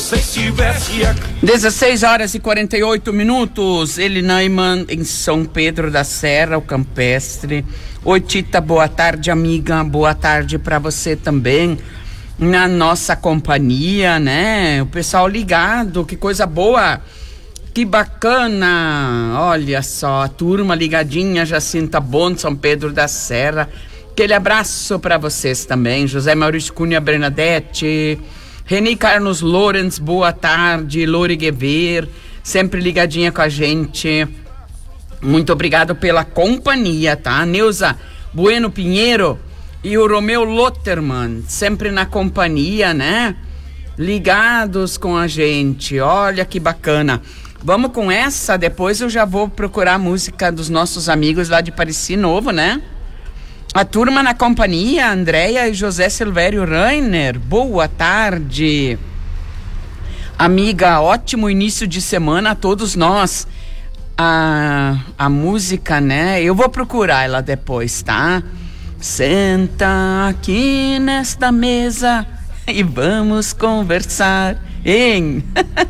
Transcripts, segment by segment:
você estivesse aqui. 16 horas e 48 minutos. Eli Neumann, em São Pedro da Serra, o Campestre. Oi, Tita, boa tarde, amiga. Boa tarde para você também, na nossa companhia, né? O pessoal ligado, que coisa boa. Que bacana. Olha só, a turma ligadinha, Jacinta Bond, São Pedro da Serra. Aquele abraço para vocês também. José Maurício Cunha Bernadette, Reni Carlos Lorenz, boa tarde. Lori Guever, sempre ligadinha com a gente. Muito obrigado pela companhia, tá? Neuza Bueno Pinheiro e o Romeu Lotterman, sempre na companhia, né? Ligados com a gente. Olha que bacana. Vamos com essa, depois eu já vou procurar a música dos nossos amigos lá de Pareci Novo, né? A turma na companhia, Andréia e José Silvério Rainer, boa tarde. Amiga, ótimo início de semana a todos nós. A música, né? Eu vou procurar ela depois, tá? Senta aqui nesta mesa e vamos conversar, hein?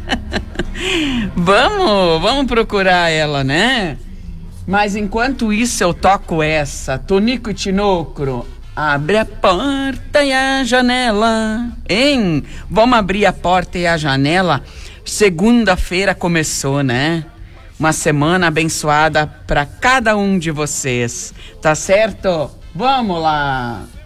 Vamos procurar ela, né? Mas enquanto isso eu toco essa, Tonico e Tinocro, abre a porta e a janela, hein? Vamos abrir a porta e a janela. Segunda-feira começou, né? Uma semana abençoada para cada um de vocês, tá certo? Vamos lá!